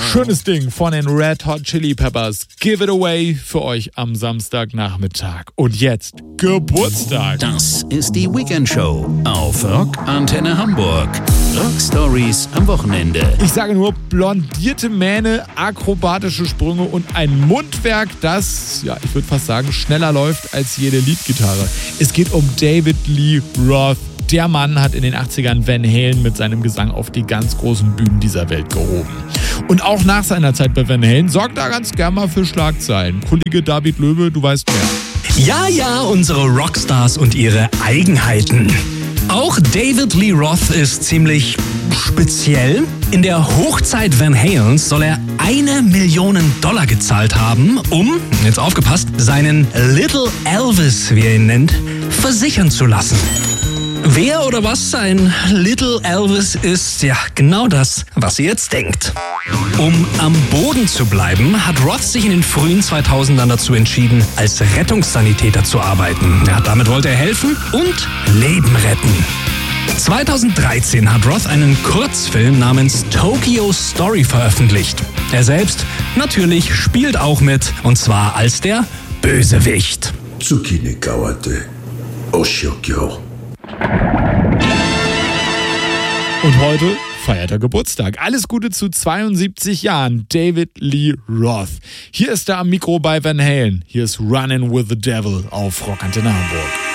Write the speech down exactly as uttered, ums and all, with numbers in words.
Schönes Ding von den Red Hot Chili Peppers. Give It Away für euch am Samstagnachmittag. Und jetzt Geburtstag. Das ist die Weekend-Show auf Rock Antenne Hamburg. Rock Stories am Wochenende. Ich sage nur, blondierte Mähne, akrobatische Sprünge und ein Mundwerk, das, ja, ich würde fast sagen, schneller läuft als jede Leadgitarre. Es geht um David Lee Roth. Der Mann hat in den achtzigern Van Halen mit seinem Gesang auf die ganz großen Bühnen dieser Welt gehoben. Und auch nach seiner Zeit bei Van Halen sorgt er ganz gern mal für Schlagzeilen. Kollege David Löwe, du weißt mehr. Ja, ja, unsere Rockstars und ihre Eigenheiten. Auch David Lee Roth ist ziemlich speziell. In der Hochzeit Van Halens soll er eine Million Dollar gezahlt haben, um, jetzt aufgepasst, seinen Little Elvis, wie er ihn nennt, versichern zu lassen. Wer oder was ein Little Elvis ist, ja, genau das, was ihr jetzt denkt. Um am Boden zu bleiben, hat Roth sich in den frühen zweitausendern dazu entschieden, als Rettungssanitäter zu arbeiten. Ja, damit wollte er helfen und Leben retten. zweitausenddreizehn hat Roth einen Kurzfilm namens Tokyo Story veröffentlicht. Er selbst natürlich spielt auch mit, und zwar als der Bösewicht. Tsukine Kawate, Oshokyo. Und heute feiert er Geburtstag. Alles Gute zu zweiundsiebzig Jahren, David Lee Roth. Hier ist er am Mikro bei Van Halen. Hier ist Runnin' with the Devil auf Rock Antenne Hamburg.